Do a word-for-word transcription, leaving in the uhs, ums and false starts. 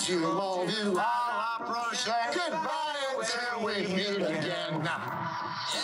to all of you. I'll approach. Goodbye until we meet again.